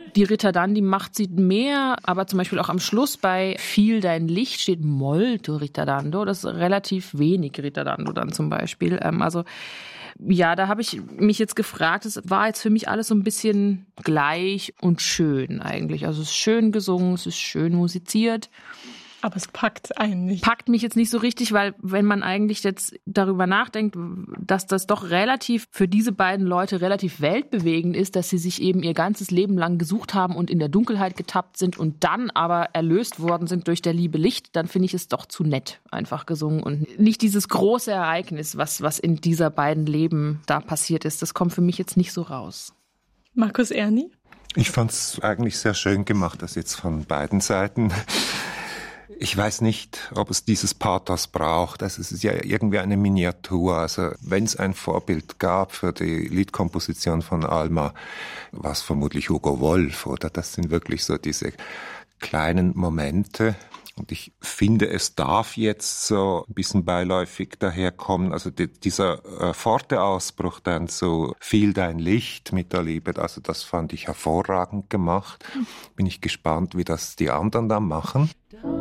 Die Ritardandi macht sie mehr, aber zum Beispiel auch am Schluss bei Viel dein Licht steht molto ritardando. Das ist relativ wenig ritardando dann zum Beispiel. Also ja, da habe ich mich jetzt gefragt, es war jetzt für mich alles so ein bisschen gleich und schön eigentlich. Also es ist schön gesungen, es ist schön musiziert. Aber es packt einen nicht. Packt mich jetzt nicht so richtig, weil wenn man eigentlich jetzt darüber nachdenkt, dass das doch relativ für diese beiden Leute relativ weltbewegend ist, dass sie sich eben ihr ganzes Leben lang gesucht haben und in der Dunkelheit getappt sind und dann aber erlöst worden sind durch der Liebe Licht, dann finde ich es doch zu nett einfach gesungen und nicht dieses große Ereignis, was in dieser beiden Leben da passiert ist. Das kommt für mich jetzt nicht so raus. Markus Erni? Ich fand es eigentlich sehr schön gemacht, das jetzt von beiden Seiten. Ich weiß nicht, ob es dieses Pathos braucht. Das ist ja irgendwie eine Miniatur. Also wenn es ein Vorbild gab für die Liedkomposition von Alma, war es vermutlich Hugo Wolf, oder? Das sind wirklich so diese kleinen Momente. Und ich finde, es darf jetzt so ein bisschen beiläufig daherkommen. Also dieser forte Ausbruch dann so Viel dein Licht mit der Liebe, also das fand ich hervorragend gemacht. Bin ich gespannt, wie das die anderen dann machen.